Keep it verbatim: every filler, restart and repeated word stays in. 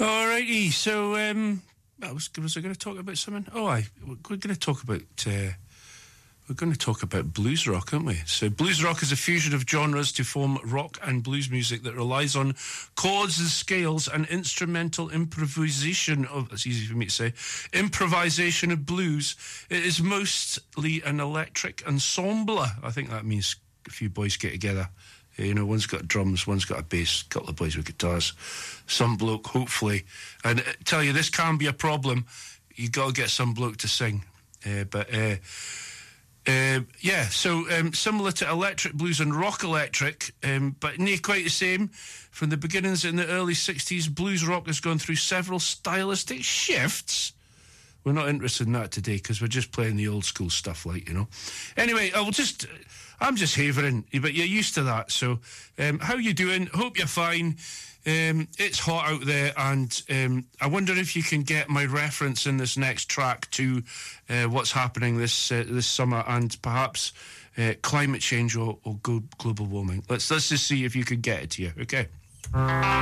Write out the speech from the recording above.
Alrighty, so um, I was was I going to talk about something? Oh, I we're going to talk about uh, we're going to talk about blues rock, aren't we? So blues rock is a fusion of genres to form rock and blues music that relies on chords and scales and instrumental improvisation of. It's easy for me to say. Improvisation of blues. It is mostly an electric ensemble. I think that means a few boys get together. You know, one's got drums, one's got a bass, a couple of boys with guitars, some bloke, hopefully. And I tell you, this can be a problem. You got to get some bloke to sing. Uh, but, uh, uh, yeah, so um, similar to electric blues and rock electric, um, but not quite the same. From the beginnings in the early sixties, blues rock has gone through several stylistic shifts. We're not interested in that today because we're just playing the old school stuff, like, you know. Anyway, I will just... I'm just havering, but you're used to that. So, um, how you doing? Hope you're fine. Um, it's hot out there, and um, I wonder if you can get my reference in this next track to uh, what's happening this uh, this summer, and perhaps uh, climate change or, or global warming. Let's let's just see if you can get it here. Okay.